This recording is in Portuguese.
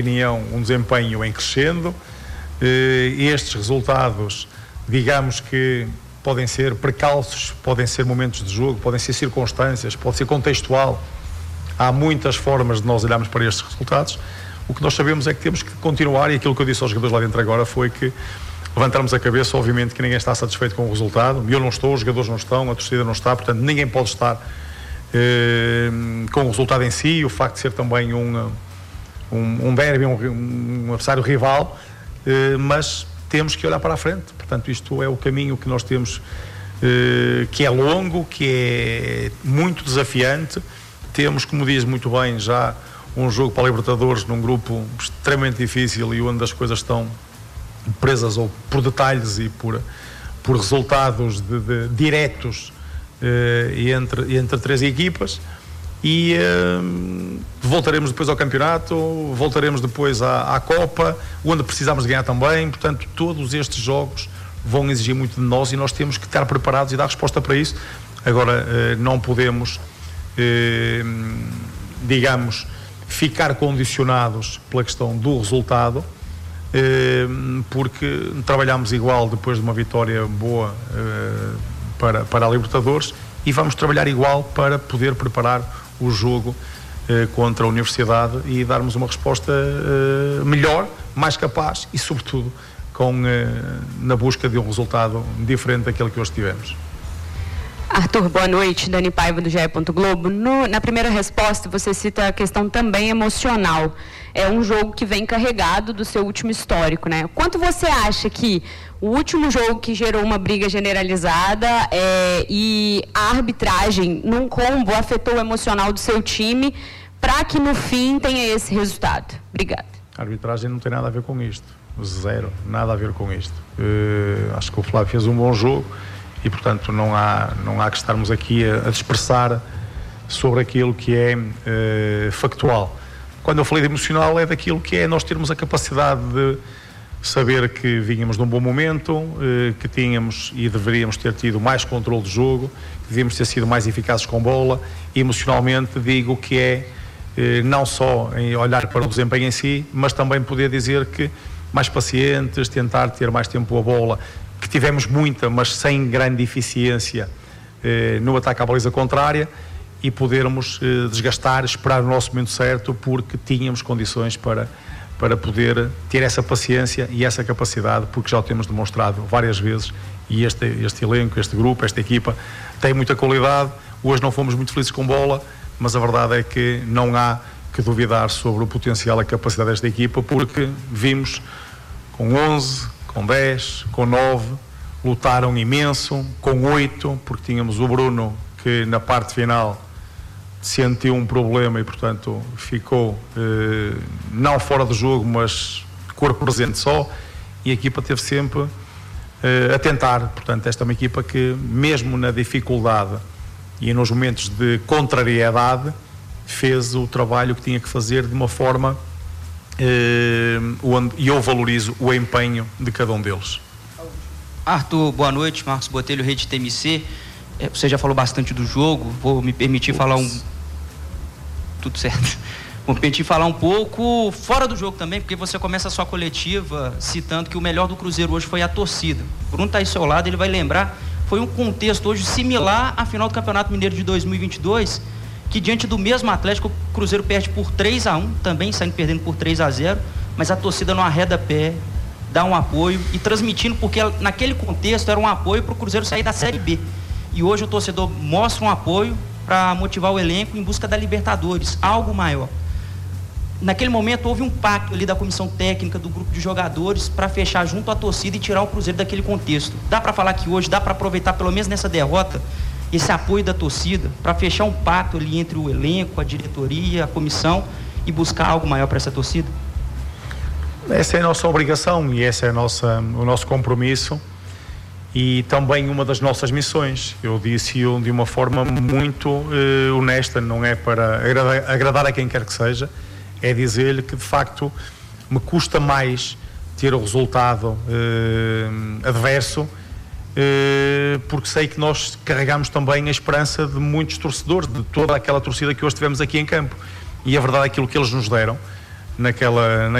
opinião, um desempenho em crescendo. Estes resultados, digamos que podem ser precalços, podem ser momentos de jogo, podem ser circunstâncias, pode ser contextual. Há muitas formas de nós olharmos para estes resultados. O que nós sabemos é que temos que continuar, e aquilo que eu disse aos jogadores lá dentro agora foi que levantarmos a cabeça. Obviamente que ninguém está satisfeito com o resultado, eu não estou, os jogadores não estão, a torcida não está, portanto ninguém pode estar com o resultado em si. O facto de ser também um derby, um adversário rival, mas temos que olhar para a frente. Portanto, isto é o caminho que nós temos, que é longo, que é muito desafiante. Temos, como diz muito bem, já um jogo para a Libertadores num grupo extremamente difícil e onde as coisas estão presas ou por detalhes e por resultados diretos entre três equipas. E voltaremos depois ao campeonato, voltaremos depois à Copa, onde precisamos de ganhar também. Portanto, todos estes jogos vão exigir muito de nós e nós temos que estar preparados e dar resposta para isso. Agora, não podemos, digamos, ficar condicionados pela questão do resultado, porque trabalhamos igual depois de uma vitória boa para a Libertadores, e vamos trabalhar igual para poder preparar o jogo contra a Universidade e darmos uma resposta melhor, mais capaz e, sobretudo, na busca de um resultado diferente daquele que hoje tivemos. Arthur, boa noite. Dani Paiva, do GE. Globo. Na primeira resposta, você cita a questão também emocional. É um jogo que vem carregado do seu último histórico, né? Quanto você acha que o último jogo que gerou uma briga generalizada e a arbitragem num combo afetou o emocional do seu time para que no fim tenha esse resultado? Obrigada. A arbitragem não tem nada a ver com isto. Zero. Nada a ver com isto. Acho que o Flávio fez um bom jogo. E, portanto, não há que estarmos aqui a dispersar sobre aquilo que é factual. Quando eu falei de emocional, é daquilo que é nós termos a capacidade de saber que vínhamos num bom momento, que tínhamos e deveríamos ter tido mais controle do jogo, que devíamos ter sido mais eficazes com bola. E, emocionalmente, digo que é não só em olhar para o desempenho em si, mas também poder dizer que mais pacientes, tentar ter mais tempo a bola, que tivemos muita, mas sem grande eficiência no ataque à baliza contrária, e podermos desgastar, esperar o nosso momento certo, porque tínhamos condições para poder ter essa paciência e essa capacidade, porque já o temos demonstrado várias vezes, e este elenco, este grupo, esta equipa tem muita qualidade. Hoje não fomos muito felizes com bola, mas a verdade é que não há que duvidar sobre o potencial e a capacidade desta equipa, porque vimos com 11, com 10, com 9, lutaram imenso, com 8, porque tínhamos o Bruno que na parte final sentiu um problema e, portanto, ficou não fora do jogo, mas corpo presente só, e a equipa teve sempre a tentar. Portanto, esta é uma equipa que, mesmo na dificuldade e nos momentos de contrariedade, fez o trabalho que tinha que fazer de uma forma e eu valorizo o empenho de cada um deles. Arthur, boa noite. Marcos Botelho, Rede TMC. Você já falou bastante do jogo, vou me permitir falar tudo certo. Vou me permitir falar um pouco fora do jogo também, porque você começa a sua coletiva citando que o melhor do Cruzeiro hoje foi a torcida. O Bruno está aí ao seu lado, ele vai lembrar, foi um contexto hoje similar à final do Campeonato Mineiro de 2022, que diante do mesmo Atlético, o Cruzeiro perde por 3-1, também saindo perdendo por 3-0, mas a torcida não arreda pé, dá um apoio e transmitindo, porque naquele contexto era um apoio para o Cruzeiro sair da Série B. E hoje o torcedor mostra um apoio para motivar o elenco em busca da Libertadores, algo maior. Naquele momento houve um pacto ali da comissão técnica, do grupo de jogadores, para fechar junto à torcida e tirar o Cruzeiro daquele contexto. Dá para falar que hoje, dá para aproveitar pelo menos nessa derrota, esse apoio da torcida, para fechar um pacto ali entre o elenco, a diretoria, a comissão, e buscar algo maior para essa torcida? Essa é a nossa obrigação e esse é o nosso compromisso e também uma das nossas missões. Eu disse-o de uma forma muito honesta, não é para agradar a quem quer que seja, é dizer-lhe que de facto me custa mais ter o resultado adverso, porque sei que nós carregamos também a esperança de muitos torcedores, de toda aquela torcida que hoje tivemos aqui em campo, e a verdade é aquilo que eles nos deram. naquela